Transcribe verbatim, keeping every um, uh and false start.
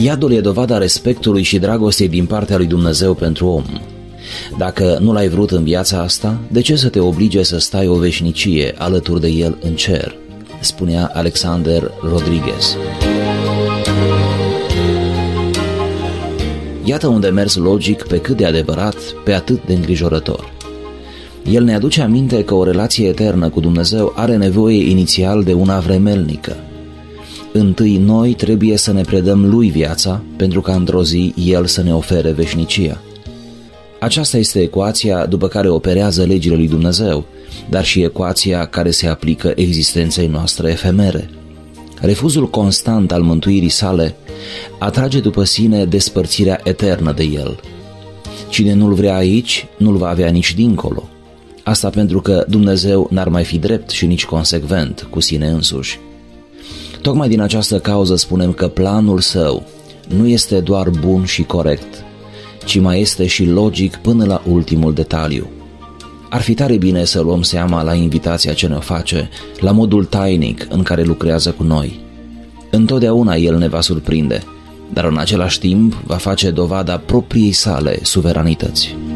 Iadul e dovada respectului și dragostei din partea lui Dumnezeu pentru om. Dacă nu l-ai vrut în viața asta, de ce să te oblige să stai o veșnicie alături de el în cer? Spunea Alexander Rodriguez. Iată un demers logic pe cât de adevărat, pe atât de îngrijorător. El ne aduce aminte că o relație eternă cu Dumnezeu are nevoie inițial de una vremelnică. Întâi noi trebuie să ne predăm lui viața, pentru ca într-o zi el să ne ofere veșnicia. Aceasta este ecuația după care operează legile lui Dumnezeu, dar și ecuația care se aplică existenței noastre efemere. Refuzul constant al mântuirii sale atrage după sine despărțirea eternă de el. Cine nu-l vrea aici, nu-l va avea nici dincolo. Asta pentru că Dumnezeu n-ar mai fi drept și nici consecvent cu sine însuși. Tocmai din această cauză spunem că planul său nu este doar bun și corect, ci mai este și logic până la ultimul detaliu. Ar fi tare bine să luăm seama la invitația ce ne face, la modul tainic în care lucrează cu noi. Întotdeauna el ne va surprinde, dar în același timp va face dovada propriei sale suveranități.